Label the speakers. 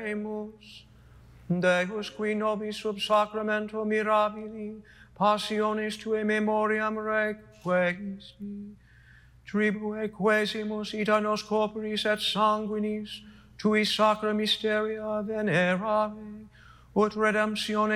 Speaker 1: oremus. Deus qui nobis sub sacramento mirabili passionis tuae memoriam requiesci, tribue quesimus ita nos corporis et sanguinis tui sacra mysteria venerare, ut redemptione